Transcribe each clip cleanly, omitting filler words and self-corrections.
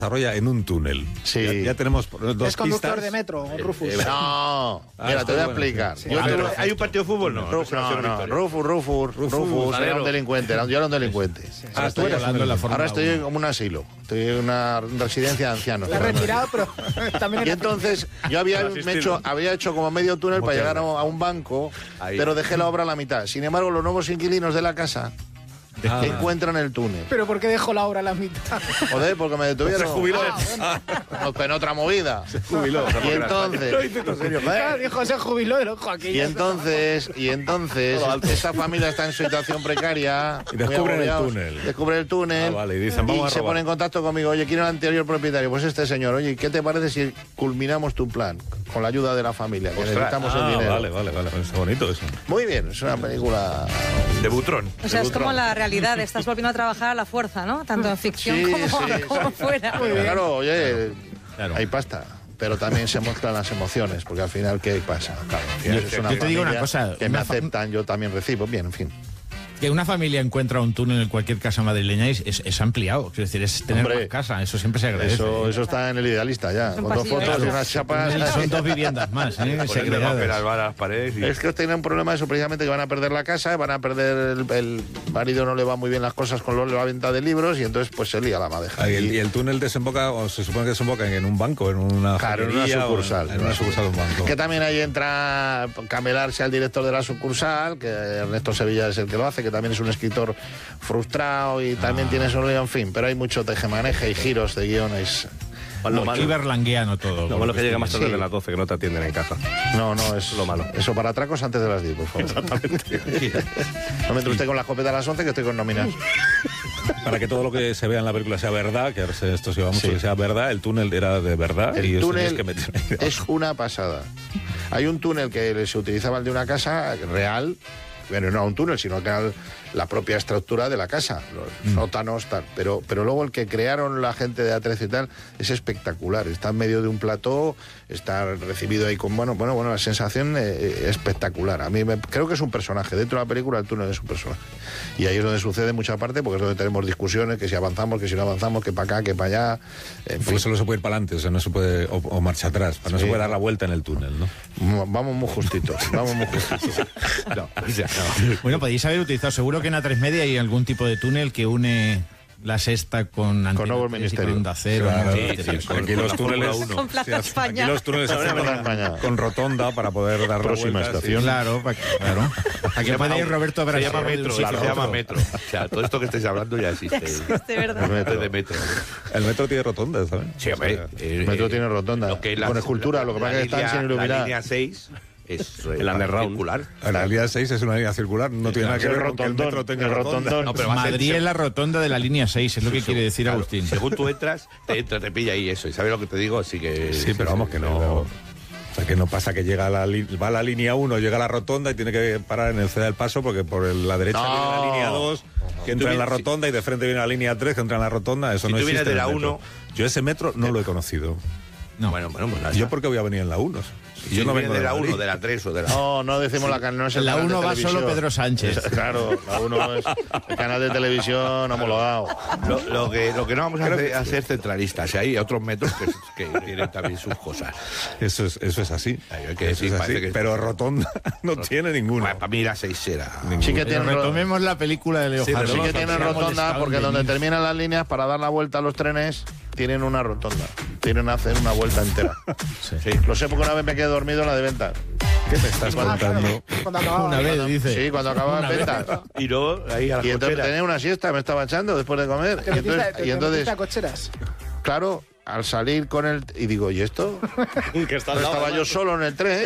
desarrolla en un túnel. Sí. Ya tenemos dos Es conductor pistas. de metro, Rufus. No, mira, te voy a explicar. Sí. ¿Hay un partido de fútbol? No. Rufus era un delincuente, yo era un delincuente. Tú eras hablando de la Fórmula Ahora estoy 1. como un asilo, estoy en una residencia de ancianos. Está retirado, pero también Y entonces yo había hecho como medio túnel para llegar a un banco, Ahí. pero dejé la obra a la mitad. Sin embargo, los nuevos inquilinos de la casa encuentran el túnel. ¿Pero por qué dejó la obra a la mitad? Joder, porque me detuvieron. Se jubiló. No, en otra movida. Jubiló. Y entonces... Claro, dijo, se jubiló y lo dejó aquí. Y entonces, esta familia está en situación precaria. Y descubren muy el agobiados, túnel. Descubren el túnel. Ah, vale, y dicen, vamos a se robar. pone en contacto conmigo. Oye, ¿quién era el anterior propietario? Pues este señor. Oye, ¿qué te parece si culminamos tu plan? Con la ayuda de la familia, que necesitamos el dinero. Vale. Es bonito eso. Muy bien, es una película... De Butrón. O sea, es como la realidad, estás volviendo a trabajar a la fuerza, ¿no? Tanto en ficción como fuera. Claro, oye, Claro. hay pasta. Pero también se muestran las emociones, porque al final, ¿qué pasa? Claro, al final es una yo te digo una familia cosa, que me una aceptan, yo también recibo. Bien, en fin. Que una familia encuentra un túnel en cualquier casa madrileña es ampliado. Es decir, es tener Hombre, más casa. Eso siempre se agradece. Eso está en el idealista ya. Son Con dos pasivos. fotos y unas chapas. Son 2 viviendas más, Ponerle segregadas. papel a las paredes y... Es que tienen un problema de eso, precisamente, que van a perder la casa, van a perder el marido, no le va muy bien las cosas con la venta de libros, y entonces pues se lía la madeja. Y el túnel desemboca, o se supone que desemboca en un banco, en una Claro, en una joyería o sucursal. En una sucursal de un banco. Que también ahí entra Camelarse al director de la sucursal, que Ernesto Sevilla es el que lo hace, que también es un escritor frustrado y también tiene su lío, en fin, pero hay mucho tejemaneje y giros de guiones. Muy berlangueano todo. Lo malo es que llega más tarde Sí. de las 12, que no te atienden en casa. No, es Lo malo. Eso para atracos antes de las 10, por favor. Exactamente. No me entre usted con la escopeta a las 11, que estoy con nóminas. Para que todo lo que se vea en la película sea verdad, que ahora esto se lleva mucho, que sea verdad, el túnel era de verdad. y El eso túnel tienes que meter. es una pasada. Hay un túnel que se utilizaba el de una casa real, bueno, no un túnel, sino que la propia estructura de la casa, los sótanos, tal. Pero luego el que crearon la gente de A13 y tal es espectacular. Está en medio de un plató, está recibido ahí con, bueno, la sensación espectacular. A mí creo que es un personaje. Dentro de la película el túnel es un personaje. Y ahí es donde sucede mucha parte, porque es donde tenemos discusiones, que si avanzamos, que si no avanzamos, que para acá, que para allá. En Porque fin. solo se puede ir para adelante, o sea, no se puede, o marcha atrás, no se puede dar la vuelta en el túnel, ¿no? Vamos muy justitos, vamos muy justitos. Bueno, podéis haber utilizado, seguro que en A3 Media hay algún tipo de túnel que une la Sexta con Antena Nuevo 3 y Ministerio. con Onda Cero. Claro, ¿no? sí, Ministerio. aquí los túneles Con Plaza España. Aquí los túneles se hacen Plaza España. con rotonda para poder dar Próxima la vuelta. estación. Claro, claro. Aquí puede ir Roberto Se Brasero llama de un metro, sitio a se otro. llama metro. O sea, todo esto que estáis hablando ya existe. De verdad. Es de metro. El metro tiene rotonda, ¿sabes? Sí, hombre. El metro tiene rotonda, con escultura, lo que pasa es que están sin La iluminar. línea 6 es El underground. circular. La línea 6 es una línea circular, no tiene nada que El ver con que el rotondón, metro tenga el rotonda. rotondón. No, pero va a ser- Madrid es la rotonda de la línea 6, es lo que quiere decir Claro, Agustín. según tú entras, te pilla ahí eso. ¿Y sabes lo que te digo? Así que... Sí, pero vamos, que no... O sea, que no pasa que va a la línea 1, llega a la rotonda y tiene que parar en el Ceda del Paso porque por la derecha No. viene la línea 2, que entra en la rotonda, y de frente viene la línea 3, que entra en la rotonda. Eso Si no tú existe vienes de en la el metro. 1... Yo ese metro no lo he conocido. No. Bueno, pues nada. ¿Yo por qué voy a venir en la 1? Si Yo no vienes vengo de la Madrid. 1, de la 3 o de la... No decimos no es el La canal de 1 va televisión. solo Pedro Sánchez. Claro, la 1 es el canal de televisión homologado. Lo que no vamos a hacer centralistas. Hay otros metros que tienen también sus cosas. Eso es así. Hay que Eso decir, es parece así. que- Pero rotonda no tiene ninguna. Para mí la 6 será... Sí que Pero tienen retomemos la película de Leo Sí, Harlem. que tienen rotonda, porque donde terminan las líneas para dar la vuelta a los trenes tienen una rotonda. Tienen que hacer una vuelta entera. Sí. Lo sé porque una vez me quedé dormido en la de ventas. ¿Qué me estás contando? Cuando acababa. Una vez, dice. Sí, cuando acababa en ventas. Y luego ahí a las Y entonces cocheras. tenía una siesta, me estaba echando después de comer. Te metiste Y entonces a cocheras. claro, al salir con el... Y digo, ¿y esto? Que está Pero estaba yo solo en el tren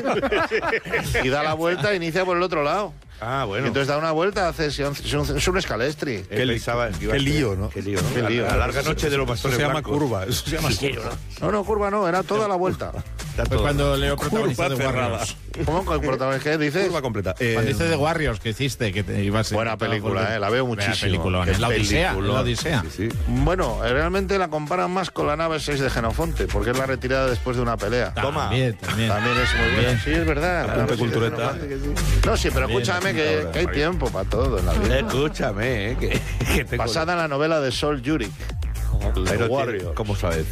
y da la vuelta e inicia por el otro lado. Ah, Y bueno. entonces da una vuelta, es un escalestri. Pensaba que iba a qué ser- lío, ¿no? Qué lío, ¿no? Qué lío. La larga noche de los Eso bastones se llama blancos. curva. Eso se llama No, curva no, era toda la vuelta. Está Fue todo- cuando Leo protagonizó Curva The cerrada. Warriors. ¿Cómo que el protagonista qué dices? curva completa. Cuando dice The Warriors, que hiciste, que te ibas... Buena película, la veo muchísimo. Película, Qué la Odisea, peliculón. la Odisea. Sí, sí. Bueno, realmente la comparan más con la nave 6 de Genofonte, porque es la retirada después de una pelea. Toma. También. También es muy buena. Sí, es verdad. la Apunte nave 6 de cultureta. Genofonte, que sí. No, sí, pero escúchame que hay tiempo para todo en la vida. Escúchame, que tengo... Basada en la novela de Sol Yurik. Pero Warrior. ¿cómo sabes?